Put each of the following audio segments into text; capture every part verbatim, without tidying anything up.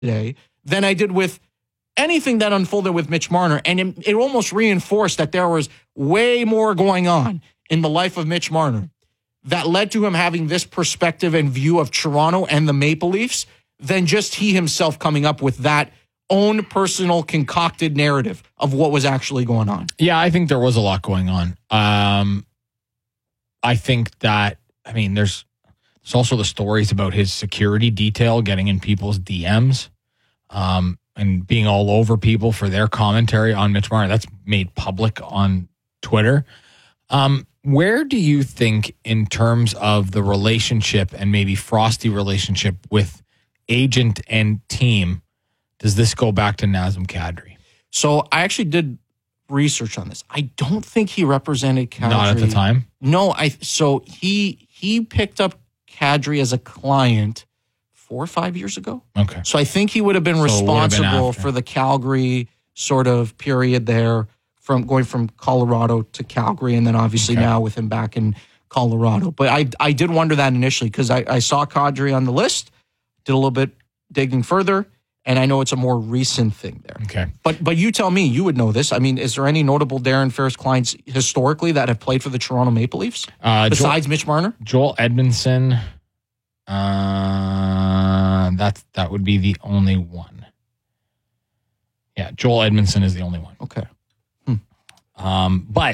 today than I did with anything that unfolded with Mitch Marner. And it, it almost reinforced that there was way more going on in the life of Mitch Marner that led to him having this perspective and view of Toronto and the Maple Leafs than just he himself coming up with that own personal concocted narrative of what was actually going on. Yeah, I think there was a lot going on. Um, I think that, I mean, there's, there's also the stories about his security detail getting in people's D Ms um, and being all over people for their commentary on Mitch Marner. That's made public on Twitter. Um, where do you think, in terms of the relationship and maybe frosty relationship with agent and team, does this go back to Nazem Kadri? So I actually did research on this. I don't think he represented Kadri. Not at the time? No, I. So he he picked up Kadri as a client four or five years ago. Okay. So I think he would have been So responsible would have been for the Calgary sort of period there, from going from Colorado to Calgary, and then obviously Okay. now with him back in Colorado. But I I did wonder that initially because I, I saw Kadri on the list, did a little bit digging further, and I know it's a more recent thing there. Okay. But but you tell me, you would know this. I mean, is there any notable Darren Ferris clients historically that have played for the Toronto Maple Leafs Uh, besides Mitch Marner? Joel Edmondson, uh, that's, that would be the only one. Yeah, Joel Edmondson is the only one. Okay. Um, but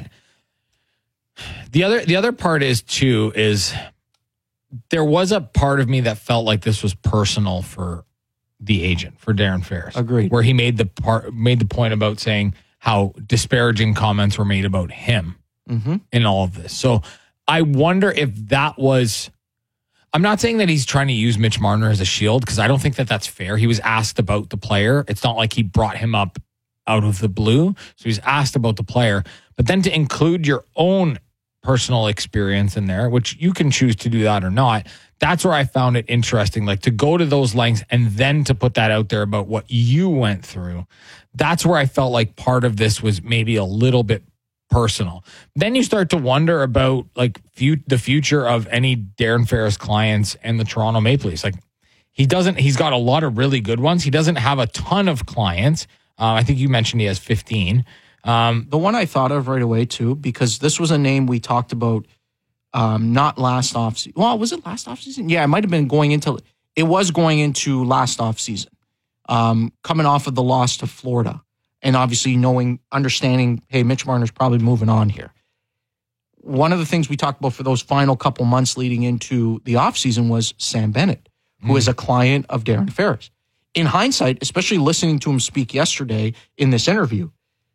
the other the other part is too is there was a part of me that felt like this was personal for the agent, for Darren Ferris. Agreed. Where he made the part made the point about saying how disparaging comments were made about him Mm-hmm. in all of this. So I wonder if that was. I'm not saying that he's trying to use Mitch Marner as a shield, because I don't think that that's fair. He was asked about the player. It's not like he brought him up out of the blue. So he's asked about the player. But then to include your own personal experience in there, which you can choose to do that or not, that's where I found it interesting. Like, to go to those lengths and then to put that out there about what you went through. That's where I felt like part of this was maybe a little bit personal. Then you start to wonder about like fu- the future of any Darren Ferris clients and the Toronto Maple Leafs. Like, he doesn't, he's got a lot of really good ones. He doesn't have a ton of clients. Uh, I think you mentioned he has fifteen. Um, The one I thought of right away, too, because this was a name we talked about um, not last offseason. Well, was it last offseason? Yeah, it might have been going into, it was going into last offseason, um, coming off of the loss to Florida. And obviously knowing, understanding, hey, Mitch Marner's probably moving on here. One of the things we talked about for those final couple months leading into the offseason was Sam Bennett, who mm. is a client of Darren Ferris. In hindsight, especially listening to him speak yesterday in this interview,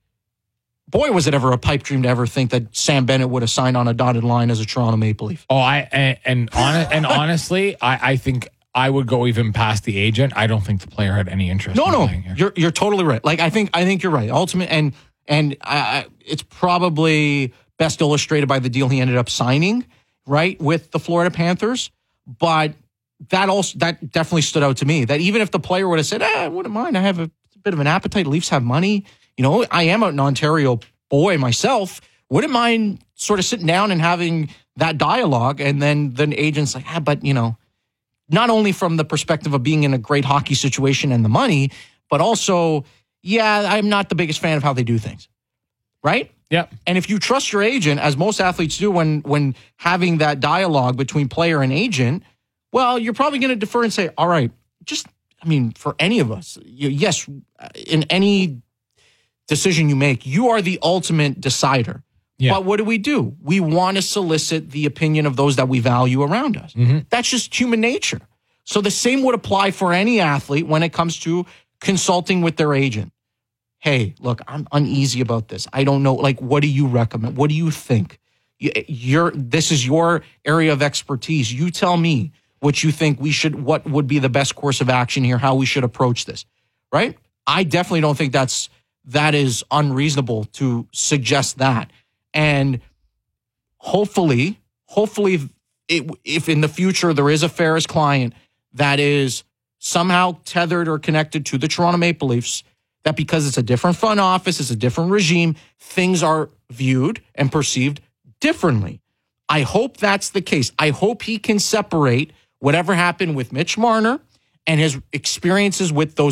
boy, was it ever a pipe dream to ever think that Sam Bennett would have signed on a dotted line as a Toronto Maple Leaf. Oh, I and and, on, and honestly, I, I think I would go even past the agent. I don't think the player had any interest. No, in no, playing here. you're you're totally right. Like I think I think you're right. Ultimate and and I, I, it's probably best illustrated by the deal he ended up signing, right, with the Florida Panthers. But that also that definitely stood out to me. That even if the player would have said, "Ah, I wouldn't mind. I have a bit of an appetite. Leafs have money. You know, I am an Ontario boy myself. Wouldn't mind sort of sitting down and having that dialogue." And then the agent's like, "Ah, but you know." Not only from the perspective of being in a great hockey situation and the money, but also, yeah, I'm not the biggest fan of how they do things. Right? Yeah. And if you trust your agent, as most athletes do when when having that dialogue between player and agent, well, you're probably going to defer and say, all right, just, I mean, for any of us, you, yes, in any decision you make, you are the ultimate decider. Yeah. But what do we do? We want to solicit the opinion of those that we value around us. Mm-hmm. That's just human nature. So the same would apply for any athlete when it comes to consulting with their agent. Hey, look, I'm uneasy about this. I don't know. Like, what do you recommend? What do you think? You're, this is your area of expertise. You tell me what you think we should, what would be the best course of action here, how we should approach this, right? I definitely don't think that's, that is unreasonable to suggest that. And hopefully, hopefully, it, if in the future there is a Ferris client that is somehow tethered or connected to the Toronto Maple Leafs, that because it's a different front office, it's a different regime, things are viewed and perceived differently. I hope that's the case. I hope he can separate whatever happened with Mitch Marner and his experiences with those